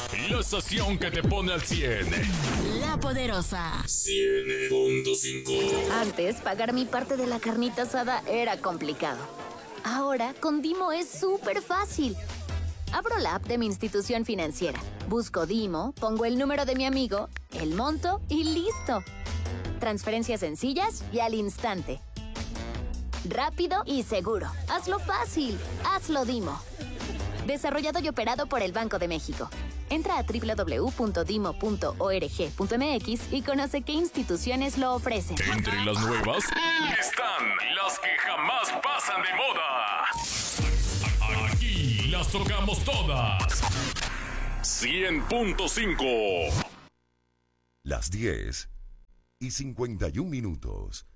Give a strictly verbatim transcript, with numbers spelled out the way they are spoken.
La estación que te pone al cien. La Poderosa. cien punto cinco. Antes, pagar mi parte de la carnita asada era complicado. Ahora, con Dimo es súper fácil. Abro la app de mi institución financiera, busco Dimo, pongo el número de mi amigo, el monto y listo. Transferencias sencillas y al instante. Rápido y seguro. Hazlo fácil. Hazlo Dimo. Desarrollado y operado por el Banco de México. Entra a doble u doble u doble u punto dimo punto org punto m x y conoce qué instituciones lo ofrecen. Entre las nuevas están las que jamás pasan de moda. Aquí las tocamos todas. cien punto cinco. Las diez y cincuenta y un minutos.